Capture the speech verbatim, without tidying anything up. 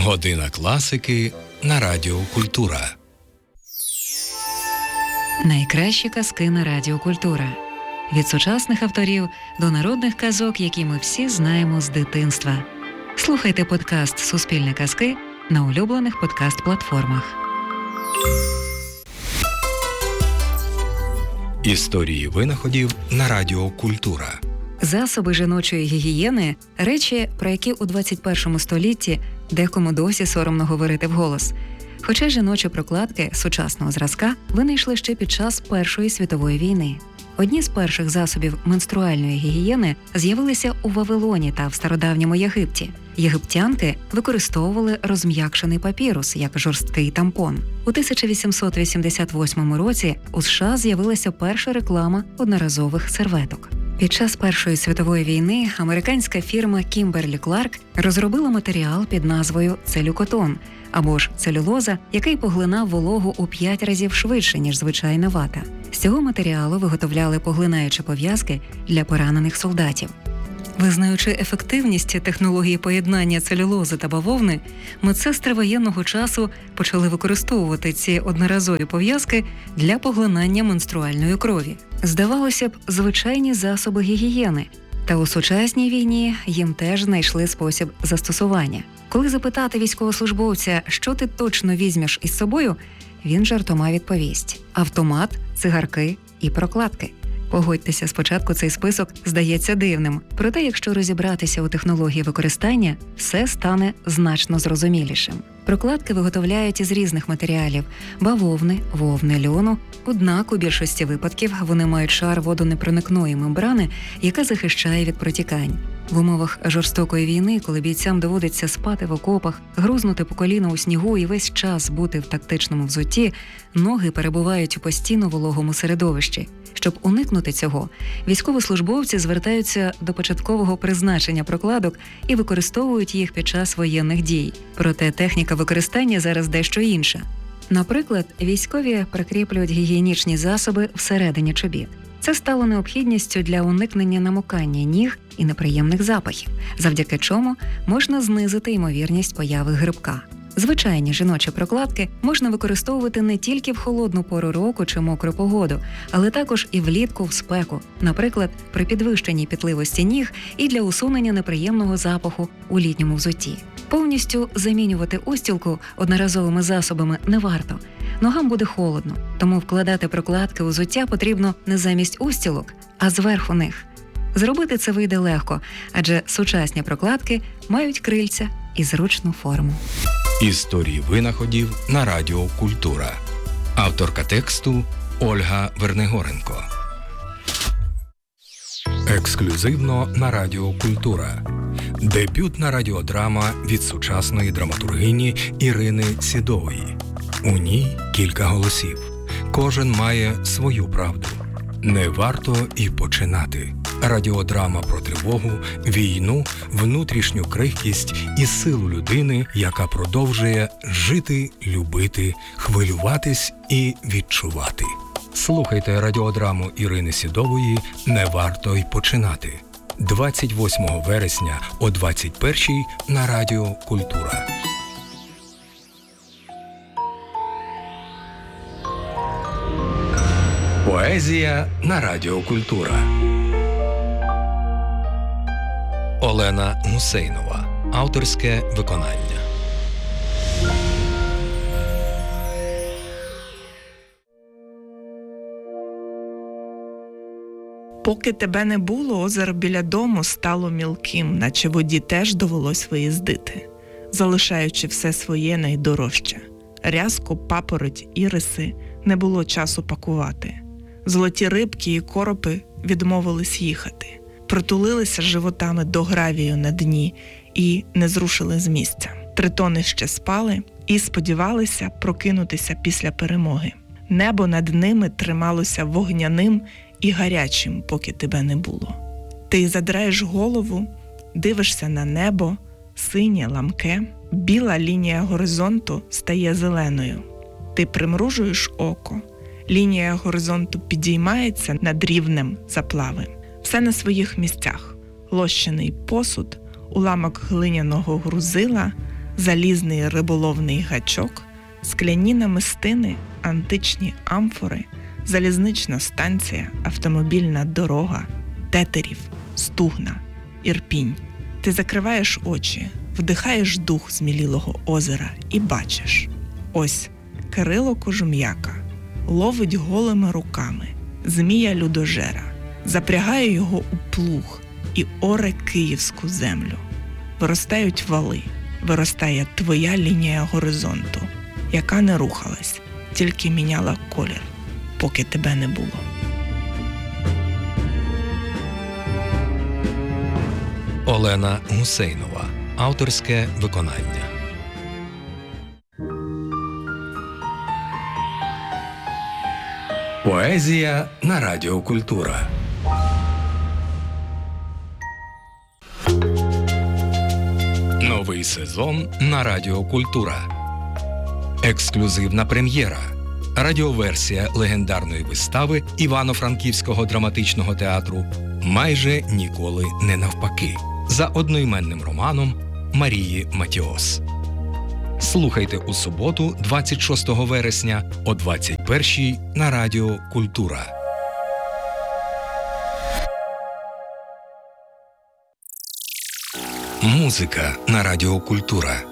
Година класики на Радіо Культура. Найкращі казки на Радіо Культура. Від сучасних авторів до народних казок, які ми всі знаємо з дитинства. Слухайте подкаст «Суспільне казки» на улюблених подкаст-платформах. Історії винаходів на Радіо Культура. Засоби жіночої гігієни – речі, про які у двадцять першому столітті декому досі соромно говорити вголос. Хоча жіночі прокладки сучасного зразка винайшли ще під час Першої світової війни. Одні з перших засобів менструальної гігієни з'явилися у Вавилоні та в стародавньому Єгипті. Єгиптянки використовували розм'якшений папірус як жорсткий тампон. У тисяча вісімсот вісімдесят восьмому році у США з'явилася перша реклама одноразових серветок. Під час Першої світової війни американська фірма Kimberly-Clark розробила матеріал під назвою целюкотон, або ж целюлоза, який поглинав вологу у п'ять разів швидше, ніж звичайна вата. З цього матеріалу виготовляли поглинаючі пов'язки для поранених солдатів. Визнаючи ефективність технології поєднання целюлози та бавовни, медсестри воєнного часу почали використовувати ці одноразові пов'язки для поглинання менструальної крові. Здавалося б, звичайні засоби гігієни. Та у сучасній війні їм теж знайшли спосіб застосування. Коли запитати військовослужбовця, що ти точно візьмеш із собою, він жартома відповість – автомат, цигарки і прокладки. Погодьтеся, спочатку цей список здається дивним. Проте, якщо розібратися у технології використання, все стане значно зрозумілішим. Прокладки виготовляють із різних матеріалів – бавовни, вовни, льону. Однак у більшості випадків вони мають шар водонепроникної мембрани, яка захищає від протікань. В умовах жорстокої війни, коли бійцям доводиться спати в окопах, грузнути по коліна у снігу і весь час бути в тактичному взутті, ноги перебувають у постійно вологому середовищі. Щоб уникнути цього, військовослужбовці звертаються до початкового призначення прокладок і використовують їх під час воєнних дій. Проте техніка використання зараз дещо інша. Наприклад, військові прикріплюють гігієнічні засоби всередині чобіт. Це стало необхідністю для уникнення намокання ніг і неприємних запахів, завдяки чому можна знизити ймовірність появи грибка. Звичайні жіночі прокладки можна використовувати не тільки в холодну пору року чи мокру погоду, але також і влітку в спеку, наприклад, при підвищеній пітливості ніг і для усунення неприємного запаху у літньому взутті. Повністю замінювати устілку одноразовими засобами не варто. Ногам буде холодно, тому вкладати прокладки у взуття потрібно не замість устілок, а зверху них. Зробити це вийде легко, адже сучасні прокладки мають крильця і зручну форму. Історії винаходів на Радіо Культура. Авторка тексту Ольга Вернигоренко. Ексклюзивно на Радіо Культура. Дебютна радіодрама від сучасної драматургині Ірини Сідової. У ній кілька голосів. Кожен має свою правду. Не варто і починати. Радіодрама про тривогу, війну, внутрішню крихкість і силу людини, яка продовжує жити, любити, хвилюватись і відчувати. Слухайте радіодраму Ірини Сідової «Не варто й починати» двадцять восьмого вересня о двадцять першій на Радіо Культура. Поезія на Радіо Культура. Олена Гусейнова. Авторське виконання. Поки тебе не було, озеро біля дому стало мілким, наче воді теж довелось виїздити, залишаючи все своє найдорожче. Рязку, папороть, іриси не було часу пакувати. Золоті рибки і коропи відмовились їхати, притулилися животами до гравію на дні і не зрушили з місця. Тритони ще спали і сподівалися прокинутися після перемоги. Небо над ними трималося вогняним і гарячим, поки тебе не було. Ти задираєш голову, дивишся на небо, синє, ламке, біла лінія горизонту стає зеленою. Ти примружуєш око, лінія горизонту підіймається над рівнем заплави. Все на своїх місцях. Лощений посуд, уламок глиняного грузила, залізний риболовний гачок, скляні намистини, античні амфори, залізнична станція, автомобільна дорога, Тетерів, Стугна, Ірпінь. Ти закриваєш очі, вдихаєш дух змілілого озера і бачиш. Ось Кирило Кожум'яка ловить голими руками змія-людожера, запрягає його у плуг і оре київську землю. Виростають вали, виростає твоя лінія горизонту, яка не рухалась, тільки міняла колір, поки тебе не було. Олена Гусейнова. Авторське виконання. Поезія на Радіо Культура. Новий сезон на Радіо Культура. Ексклюзивна прем'єра. Радіоверсія легендарної вистави Івано-Франківського драматичного театру «Майже ніколи не навпаки» за одноіменним романом Марії Матіос. Слухайте у суботу, двадцять шостого вересня о двадцять першій на Радіо Культура. Музика на Радіо Культура.